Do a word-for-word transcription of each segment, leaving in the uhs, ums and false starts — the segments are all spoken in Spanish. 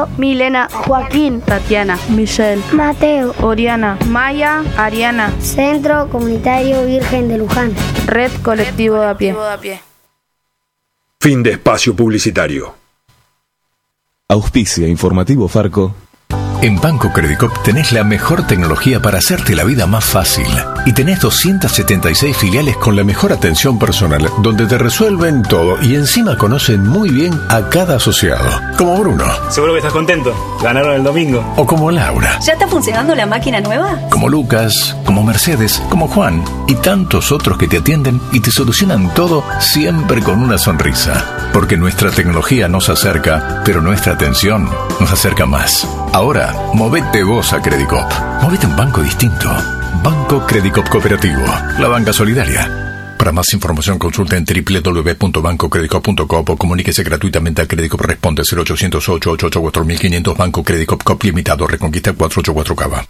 Pablo, Milena, Joaquín, Tatiana, Michelle, Mateo, Oriana, Maya, Ariana. Centro Comunitario Virgen de Luján. Red Colectivo de a pie. Fin de espacio publicitario. Auspicia Informativo Farco. En Banco Credicop tenés la mejor tecnología para hacerte la vida más fácil. Y tenés doscientas setenta y seis filiales con la mejor atención personal, donde te resuelven todo y encima conocen muy bien a cada asociado. Como Bruno. Seguro que estás contento. Ganaron el domingo. O como Laura. ¿Ya está funcionando la máquina nueva? Como Lucas, como Mercedes, como Juan y tantos otros que te atienden y te solucionan todo siempre con una sonrisa. Porque nuestra tecnología nos acerca, pero nuestra atención nos acerca más. Ahora, movete vos a Credicop. Movete a un banco distinto. Banco Credicop Cooperativo. La banca solidaria. Para más información consulta en doble u doble u doble u punto banco credicop punto com o comuníquese gratuitamente a Credicop. Responde cero ochocientos ocho, ochenta y ocho, cuatro mil quinientos. Banco Credicop Cop Limitado. Reconquista cuatrocientos ochenta y cuatro Cava.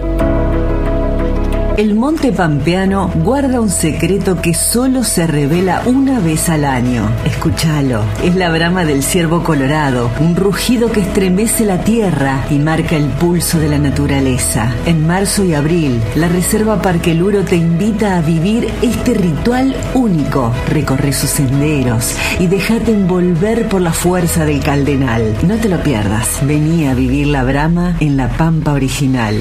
El Monte Pampeano guarda un secreto que solo se revela una vez al año. Escúchalo. Es la brama del ciervo colorado, un rugido que estremece la tierra y marca el pulso de la naturaleza. En marzo y abril, la Reserva Parque Luro te invita a vivir este ritual único. Recorre sus senderos y déjate envolver por la fuerza del Caldenal. No te lo pierdas. Vení a vivir la brama en la Pampa original.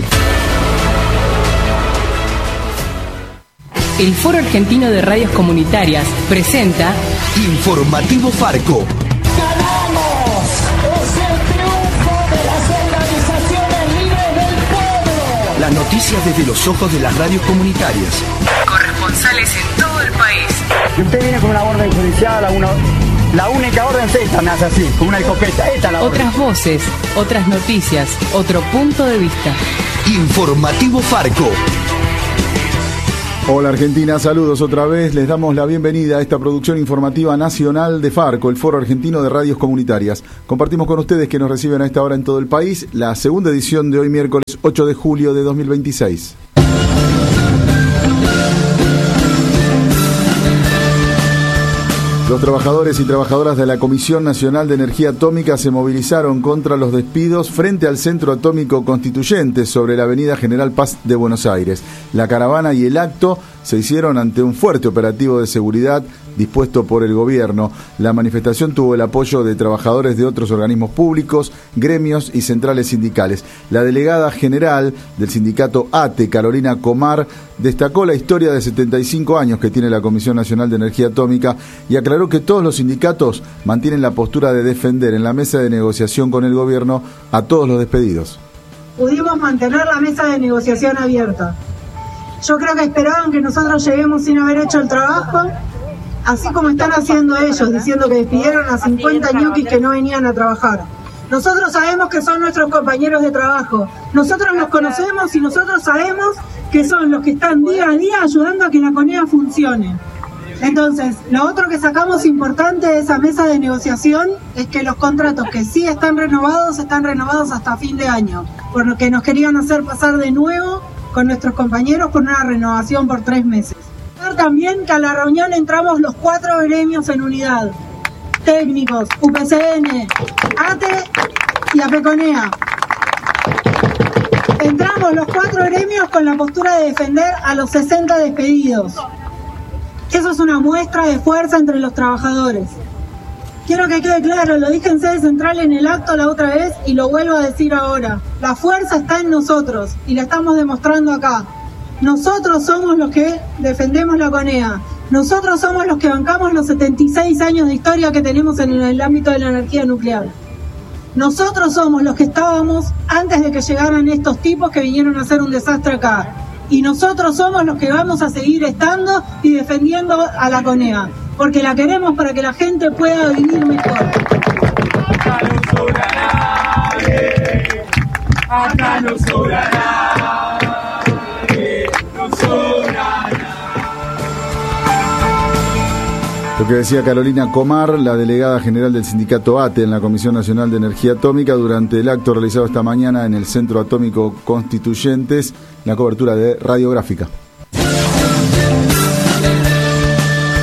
El Foro Argentino de Radios Comunitarias presenta Informativo Farco. ¡Ganamos! ¡Es el triunfo de las organizaciones libres del pueblo! Las noticias desde los ojos de las radios comunitarias. Corresponsales en todo el país. Y usted viene con una orden judicial, a una, la única orden es esta, me hace así, con una escopeta. Esta es la orden. Otras voces, otras noticias, otro punto de vista. Informativo Farco. Hola Argentina, saludos otra vez. Les damos la bienvenida a esta producción informativa nacional de Farco, el Foro Argentino de Radios Comunitarias. Compartimos con ustedes que nos reciben a esta hora en todo el país la segunda edición de hoy miércoles ocho de julio de dos mil veintiséis. Los trabajadores y trabajadoras de la Comisión Nacional de Energía Atómica se movilizaron contra los despidos frente al Centro Atómico Constituyente sobre la avenida General Paz de Buenos Aires. La caravana y el acto se hicieron ante un fuerte operativo de seguridad dispuesto por el gobierno. La manifestación tuvo el apoyo de trabajadores de otros organismos públicos, gremios y centrales sindicales. La delegada general del sindicato A T E, Carolina Comar, destacó la historia de setenta y cinco años que tiene la Comisión Nacional de Energía Atómica y aclaró que todos los sindicatos mantienen la postura de defender en la mesa de negociación con el gobierno a todos los despedidos. Pudimos mantener la mesa de negociación abierta. Yo creo que esperaban que nosotros lleguemos sin haber hecho el trabajo, así como están haciendo ellos, diciendo que despidieron a cincuenta ñoquis que no venían a trabajar. Nosotros sabemos que son nuestros compañeros de trabajo, nosotros los conocemos y nosotros sabemos que son los que están día a día ayudando a que la CONEA funcione. Entonces, lo otro que sacamos importante de esa mesa de negociación es que los contratos que sí están renovados, están renovados hasta fin de año, por lo que nos querían hacer pasar de nuevo con nuestros compañeros con una renovación por tres meses. También que a la reunión entramos los cuatro gremios en unidad, técnicos, U P C N, A T E y APECONEA. Entramos los cuatro gremios con la postura de defender a los sesenta despedidos. Eso es una muestra de fuerza entre los trabajadores. Quiero que quede claro, lo dije en sede central en el acto la otra vez y lo vuelvo a decir ahora. La fuerza está en nosotros y la estamos demostrando acá. Nosotros somos los que defendemos la CONEA. Nosotros somos los que bancamos los setenta y seis años de historia que tenemos en el ámbito de la energía nuclear. Nosotros somos los que estábamos antes de que llegaran estos tipos que vinieron a hacer un desastre acá. Y nosotros somos los que vamos a seguir estando y defendiendo a la CONEA. Porque la queremos para que la gente pueda vivir mejor. Acá no sobra nadie. Acá no sobra nadie. No sobra nadie. Lo que decía Carolina Comar, la delegada general del sindicato A T E en la Comisión Nacional de Energía Atómica, durante el acto realizado esta mañana en el Centro Atómico Constituyentes, la cobertura de Radiográfica.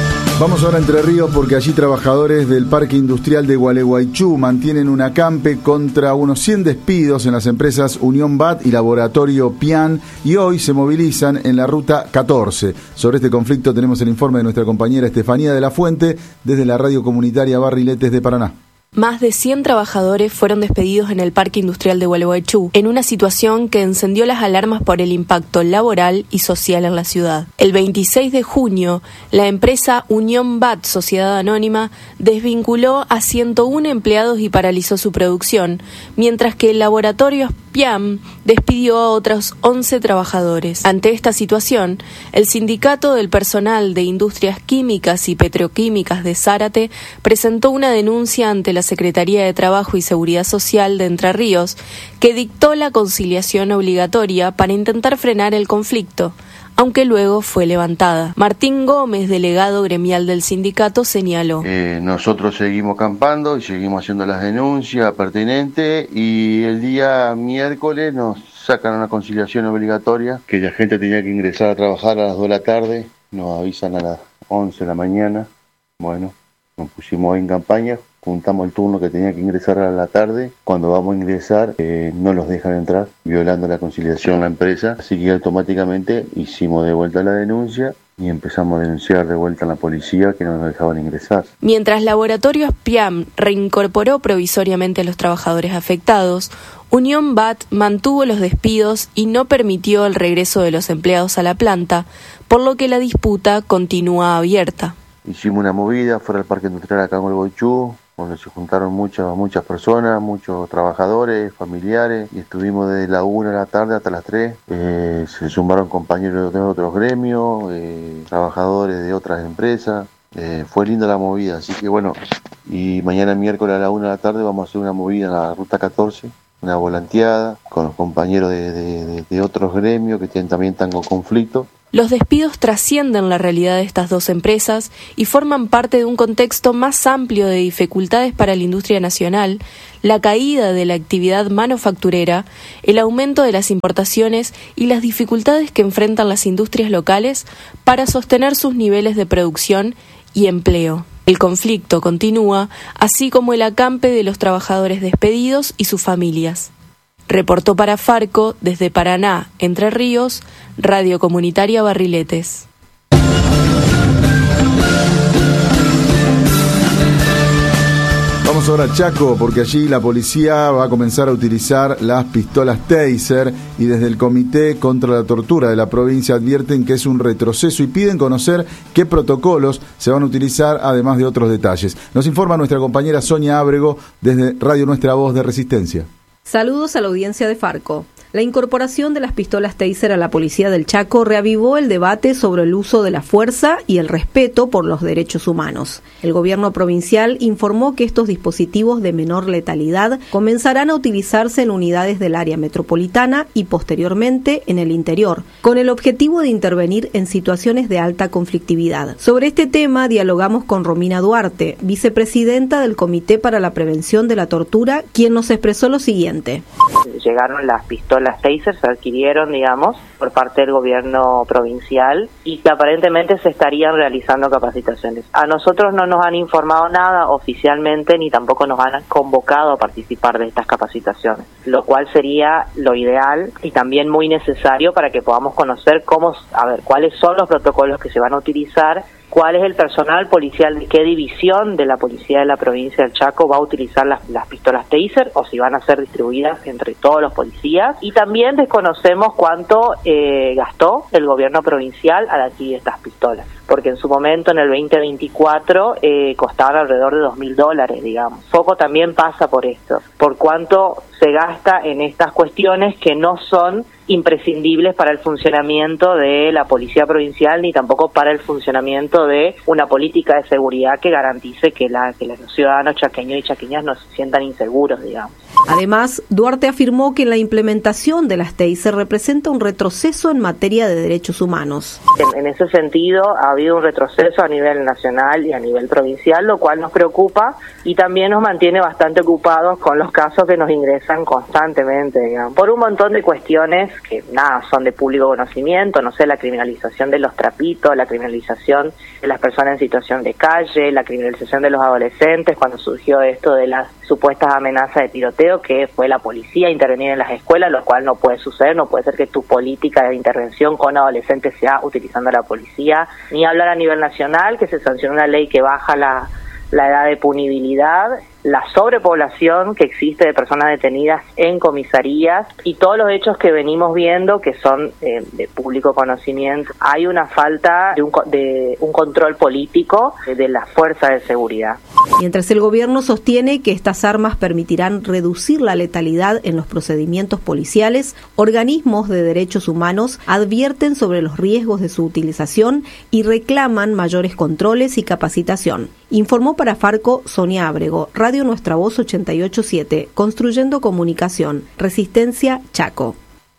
Vamos ahora a Entre Ríos porque allí trabajadores del Parque Industrial de Gualeguaychú mantienen un acampe contra unos cien despidos en las empresas Unión B A T y Laboratorio Pian y hoy se movilizan en la ruta catorce. Sobre este conflicto tenemos el informe de nuestra compañera Estefanía de la Fuente desde la radio comunitaria Barriletes de Paraná. Más de cien trabajadores fueron despedidos en el Parque Industrial de Gualeguaychú, en una situación que encendió las alarmas por el impacto laboral y social en la ciudad. El veintiséis de junio, la empresa Unión B A T, Sociedad Anónima, desvinculó a ciento uno empleados y paralizó su producción, mientras que el laboratorio Piam despidió a otros once trabajadores. Ante esta situación, el Sindicato del Personal de Industrias Químicas y Petroquímicas de Zárate presentó una denuncia ante la Secretaría de Trabajo y Seguridad Social de Entre Ríos, que dictó la conciliación obligatoria para intentar frenar el conflicto, aunque luego fue levantada. Martín Gómez, delegado gremial del sindicato, señaló. Eh, nosotros seguimos campando y seguimos haciendo las denuncias pertinentes y el día miércoles nos sacan una conciliación obligatoria que la gente tenía que ingresar a trabajar a las dos de la tarde, nos avisan a las once de la mañana. Bueno, nos pusimos en campaña, juntamos el turno que tenía que ingresar a la tarde. Cuando vamos a ingresar, eh, no los dejan entrar, violando la conciliación la empresa. Así que automáticamente hicimos de vuelta la denuncia y empezamos a denunciar de vuelta a la policía que no nos dejaban ingresar. Mientras Laboratorios Piam reincorporó provisoriamente a los trabajadores afectados, Unión B A T mantuvo los despidos y no permitió el regreso de los empleados a la planta, por lo que la disputa continúa abierta. Hicimos una movida fuera del Parque Industrial acá en Gualeguaychú, donde se juntaron muchas muchas personas, muchos trabajadores, familiares, y estuvimos desde la una de la tarde hasta las tres. Eh, se sumaron compañeros de otros gremios, eh, trabajadores de otras empresas. Eh, fue linda la movida, así que bueno, y mañana miércoles a la una de la tarde vamos a hacer una movida en la ruta catorce, una volanteada con los compañeros de, de, de, de otros gremios que tienen, también están con conflicto. Los despidos trascienden la realidad de estas dos empresas y forman parte de un contexto más amplio de dificultades para la industria nacional, la caída de la actividad manufacturera, el aumento de las importaciones y las dificultades que enfrentan las industrias locales para sostener sus niveles de producción y empleo. El conflicto continúa, así como el acampe de los trabajadores despedidos y sus familias. Reportó para Farco, desde Paraná, Entre Ríos, Radio Comunitaria Barriletes. Vamos ahora a Chaco, porque allí la policía va a comenzar a utilizar las pistolas Taser y desde el Comité contra la Tortura de la provincia advierten que es un retroceso y piden conocer qué protocolos se van a utilizar, además de otros detalles. Nos informa nuestra compañera Sonia Ábrego desde Radio Nuestra Voz de Resistencia. Saludos a la audiencia de Farco. La incorporación de las pistolas Taser a la policía del Chaco reavivó el debate sobre el uso de la fuerza y el respeto por los derechos humanos. El gobierno provincial informó que estos dispositivos de menor letalidad comenzarán a utilizarse en unidades del área metropolitana y posteriormente en el interior, con el objetivo de intervenir en situaciones de alta conflictividad. Sobre este tema dialogamos con Romina Duarte, vicepresidenta del Comité para la Prevención de la Tortura, quien nos expresó lo siguiente. Llegaron las pistolas las Taser, se adquirieron, digamos, por parte del gobierno provincial y que aparentemente se estarían realizando capacitaciones. A nosotros no nos han informado nada oficialmente ni tampoco nos han convocado a participar de estas capacitaciones, lo cual sería lo ideal y también muy necesario para que podamos conocer cómo, a ver, cuáles son los protocolos que se van a utilizar, cuál es el personal policial, de qué división de la policía de la provincia del Chaco va a utilizar las, las pistolas Taser o si van a ser distribuidas entre todos los policías. Y también desconocemos cuánto eh, gastó el gobierno provincial al adquirir estas pistolas, porque en su momento, en el veinte veinticuatro, eh, costaban alrededor de dos mil dólares, digamos. Poco también pasa por esto, por cuánto se gasta en estas cuestiones que no son imprescindibles para el funcionamiento de la policía provincial ni tampoco para el funcionamiento de una política de seguridad que garantice que, la, que los ciudadanos chaqueños y chaqueñas no se sientan inseguros, digamos. Además, Duarte afirmó que la implementación de las Taser representa un retroceso en materia de derechos humanos. En, en ese sentido, ha habido un retroceso a nivel nacional y a nivel provincial, lo cual nos preocupa y también nos mantiene bastante ocupados con los casos que nos ingresan constantemente, digamos, por un montón de cuestiones que, nada, son de público conocimiento, no sé, la criminalización de los trapitos, la criminalización de las personas en situación de calle, la criminalización de los adolescentes, cuando surgió esto de las supuestas amenazas de tiroteo, que fue la policía intervenir en las escuelas, lo cual no puede suceder, no puede ser que tu política de intervención con adolescentes sea utilizando a la policía, ni hablar a nivel nacional, que se sancionó una ley que baja la, la edad de punibilidad, la sobrepoblación que existe de personas detenidas en comisarías y todos los hechos que venimos viendo que son eh, de público conocimiento. Hay una falta de un, de un control político de, de las fuerzas de seguridad. Mientras el gobierno sostiene que estas armas permitirán reducir la letalidad en los procedimientos policiales, organismos de derechos humanos advierten sobre los riesgos de su utilización y reclaman mayores controles y capacitación. Informó para Farco Sonia Ábrego, Radio Nuestra Voz ochenta y ocho punto siete, Construyendo Comunicación, Resistencia Chaco.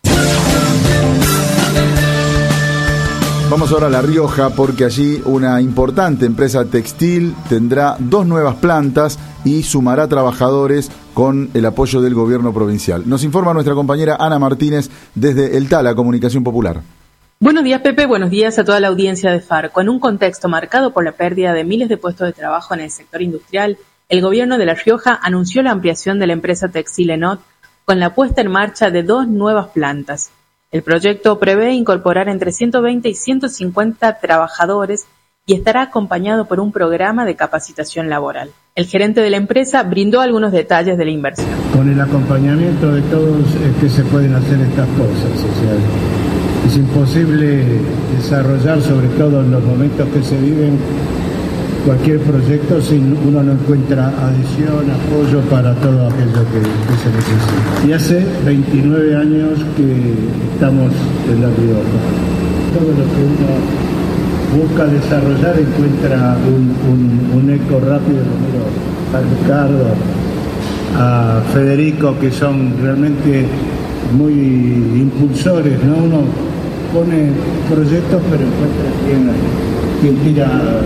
Vamos ahora a La Rioja porque allí una importante empresa textil tendrá dos nuevas plantas y sumará trabajadores con el apoyo del gobierno provincial. Nos informa nuestra compañera Ana Martínez desde el Tala, Comunicación Popular. Buenos días, Pepe. Buenos días a toda la audiencia de Farco. En un contexto marcado por la pérdida de miles de puestos de trabajo en el sector industrial, el gobierno de La Rioja anunció la ampliación de la empresa textil Enot con la puesta en marcha de dos nuevas plantas. El proyecto prevé incorporar entre ciento veinte y ciento cincuenta trabajadores y estará acompañado por un programa de capacitación laboral. El gerente de la empresa brindó algunos detalles de la inversión. Con el acompañamiento de todos es que se pueden hacer estas cosas. O sea, es imposible desarrollar, sobre todo en los momentos que se viven, cualquier proyecto si uno no encuentra adhesión, apoyo para todo aquello que, que se necesita. Y hace veintinueve años que estamos en La Rioja. Todo lo que uno busca desarrollar encuentra un, un, un eco rápido. A Ricardo, a Federico, que son realmente muy impulsores, ¿no? Uno pone proyectos pero encuentra quien, quien tira.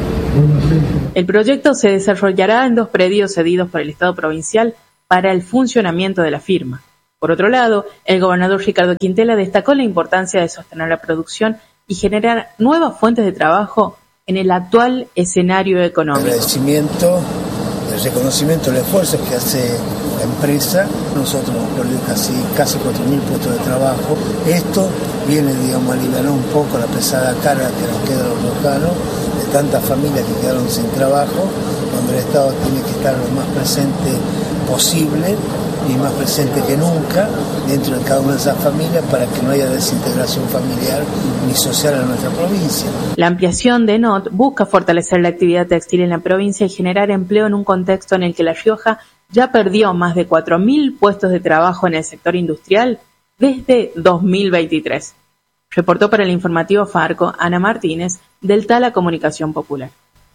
El proyecto se desarrollará en dos predios cedidos por el Estado provincial para el funcionamiento de la firma. Por otro lado, el gobernador Ricardo Quintela destacó la importancia de sostener la producción y generar nuevas fuentes de trabajo en el actual escenario económico. Agradecimiento, el reconocimiento del esfuerzo que hace la empresa. Nosotros hemos perdido casi, casi cuatro mil puestos de trabajo. Esto viene, digamos, a aliviar un poco la pesada carga que nos queda a los locales, de tantas familias que quedaron sin trabajo, donde el Estado tiene que estar lo más presente posible y más presente que nunca dentro de cada una de esas familias para que no haya desintegración familiar ni social en nuestra provincia. La ampliación de Enot busca fortalecer la actividad textil en la provincia y generar empleo en un contexto en el que La Rioja ya perdió más de cuatro mil puestos de trabajo en el sector industrial desde dos mil veintitrés. Reportó para el informativo Farco Ana Martínez, del Tala Comunicación Popular.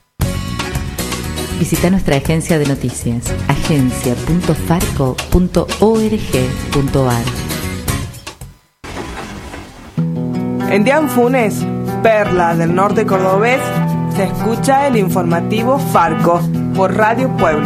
Visita nuestra agencia de noticias, agencia punto farco punto org punto ar. En Dianfunes, perla del norte cordobés, se escucha el informativo Farco por Radio Pueblo.